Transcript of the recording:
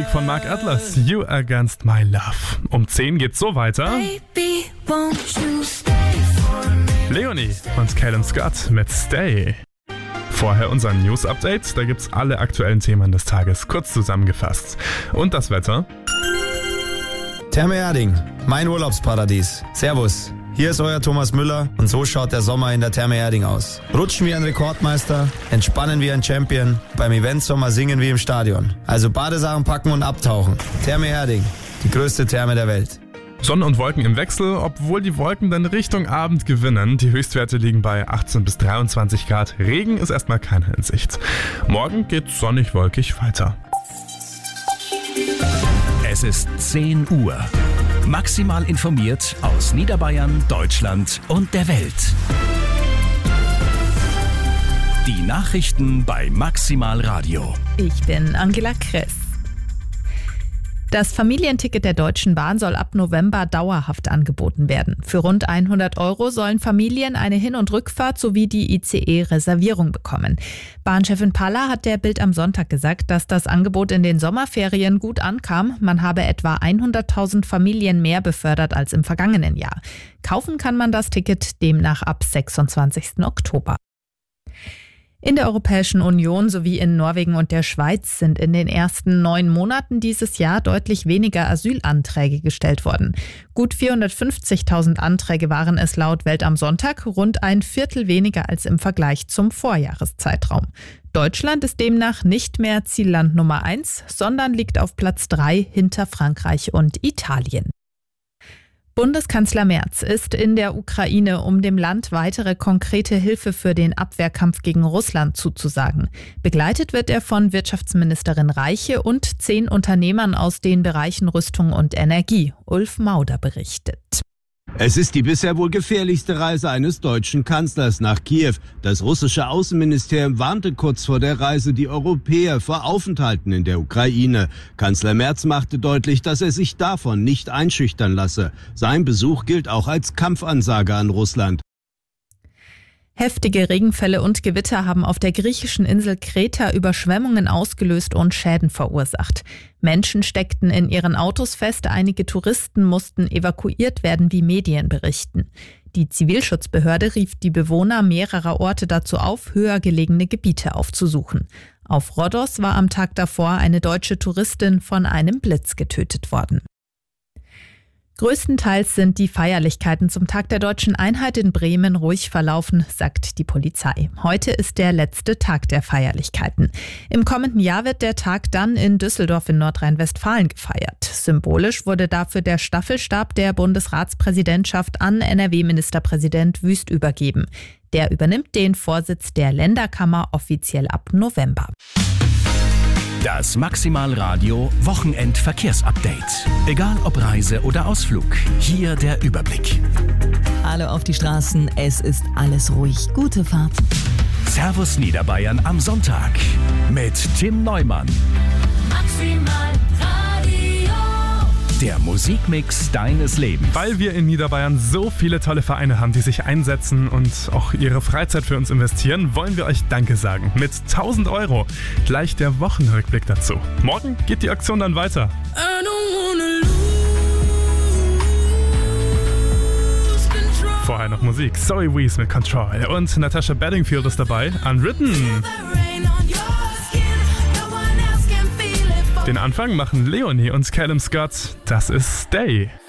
von Mark Atlas, You Against My Love. Um 10 geht's so weiter. Baby, won't you stay for me? Leonie und Calum Scott mit Stay. Vorher unser News-Update, da gibt's alle aktuellen Themen des Tages kurz zusammengefasst. Und das Wetter? Therme Erding, mein Urlaubsparadies. Servus, hier ist euer Thomas Müller und so schaut der Sommer in der Therme Erding aus. Rutschen wie ein Rekordmeister, entspannen wie ein Champion, beim Eventsommer singen wie im Stadion. Also Badesachen packen und abtauchen. Therme Erding, die größte Therme der Welt. Sonne und Wolken im Wechsel, obwohl die Wolken dann Richtung Abend gewinnen. Die Höchstwerte liegen bei 18 bis 23 Grad. Regen ist erstmal keine in Sicht. Morgen geht's sonnig-wolkig weiter. Es ist 10 Uhr. Maximal informiert aus Niederbayern, Deutschland und der Welt. Die Nachrichten bei Maximal Radio. Ich bin Angela Kress. Das Familienticket der Deutschen Bahn soll ab November dauerhaft angeboten werden. Für rund 100 € sollen Familien eine Hin- und Rückfahrt sowie die ICE-Reservierung bekommen. Bahnchefin Paller hat der Bild am Sonntag gesagt, dass das Angebot in den Sommerferien gut ankam. Man habe etwa 100.000 Familien mehr befördert als im vergangenen Jahr. Kaufen kann man das Ticket demnach ab 26. Oktober. In der Europäischen Union sowie in Norwegen und der Schweiz sind in den ersten 9 Monaten dieses Jahr deutlich weniger Asylanträge gestellt worden. Gut 450.000 Anträge waren es laut Welt am Sonntag, rund ein Viertel weniger als im Vergleich zum Vorjahreszeitraum. Deutschland ist demnach nicht mehr Zielland Nummer 1, sondern liegt auf Platz 3 hinter Frankreich und Italien. Bundeskanzler Merz ist in der Ukraine, um dem Land weitere konkrete Hilfe für den Abwehrkampf gegen Russland zuzusagen. Begleitet wird er von Wirtschaftsministerin Reiche und 10 Unternehmern aus den Bereichen Rüstung und Energie. Ulf Mauder berichtet. Es ist die bisher wohl gefährlichste Reise eines deutschen Kanzlers nach Kiew. Das russische Außenministerium warnte kurz vor der Reise die Europäer vor Aufenthalten in der Ukraine. Kanzler Merz machte deutlich, dass er sich davon nicht einschüchtern lasse. Sein Besuch gilt auch als Kampfansage an Russland. Heftige Regenfälle und Gewitter haben auf der griechischen Insel Kreta Überschwemmungen ausgelöst und Schäden verursacht. Menschen steckten in ihren Autos fest, einige Touristen mussten evakuiert werden, wie Medien berichten. Die Zivilschutzbehörde rief die Bewohner mehrerer Orte dazu auf, höher gelegene Gebiete aufzusuchen. Auf Rhodos war am Tag davor eine deutsche Touristin von einem Blitz getötet worden. Größtenteils sind die Feierlichkeiten zum Tag der Deutschen Einheit in Bremen ruhig verlaufen, sagt die Polizei. Heute ist der letzte Tag der Feierlichkeiten. Im kommenden Jahr wird der Tag dann in Düsseldorf in Nordrhein-Westfalen gefeiert. Symbolisch wurde dafür der Staffelstab der Bundesratspräsidentschaft an NRW-Ministerpräsident Wüst übergeben. Der übernimmt den Vorsitz der Länderkammer offiziell ab November. Das Maximal Radio Wochenendverkehrsupdate. Egal ob Reise oder Ausflug, hier der Überblick. Hallo auf die Straßen, es ist alles ruhig. Gute Fahrt. Servus Niederbayern am Sonntag mit Tim Neumann. Maximal Radio. Der Musikmix deines Lebens. Weil wir in Niederbayern so viele tolle Vereine haben, die sich einsetzen und auch ihre Freizeit für uns investieren, wollen wir euch Danke sagen. Mit 1.000 €. Gleich der Wochenrückblick dazu. Morgen geht die Aktion dann weiter. Vorher noch Musik. Zoe Wees mit Control. Und Natasha Bedingfield ist dabei. Unwritten. Den Anfang machen Leonie und Calum Scott. Das ist Stay.